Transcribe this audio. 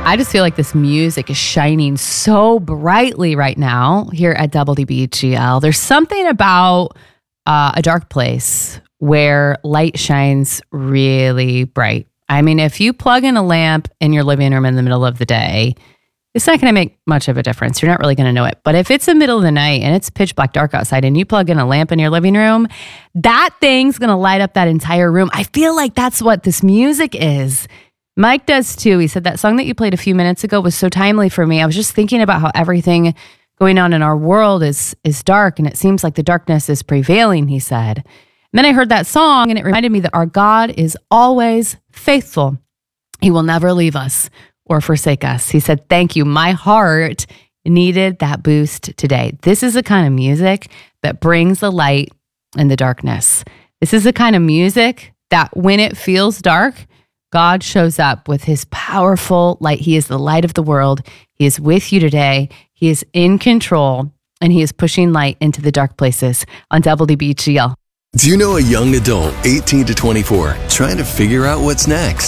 I just feel like this music is shining so brightly right now here at WBGL. There's something about a dark place where light shines really bright. I mean, if you plug in a lamp in your living room in the middle of the day, it's not going to make much of a difference. You're not really going to know it. But if it's the middle of the night and it's pitch black dark outside and you plug in a lamp in your living room, that thing's going to light up that entire room. I feel like that's what this music is. Mike does too. He said that song that you played a few minutes ago was so timely for me. I was just thinking about how everything going on in our world is dark, and it seems like the darkness is prevailing, he said. And then I heard that song, and it reminded me that our God is always faithful. He will never leave us or forsake us. He said, thank you. My heart needed that boost today. This is the kind of music that brings the light in the darkness. This is the kind of music that when it feels dark, God shows up with his powerful light. He is the light of the world. He is with you today. He is in control, and he is pushing light into the dark places on WBGL. Do you know a young adult, 18 to 24, trying to figure out what's next?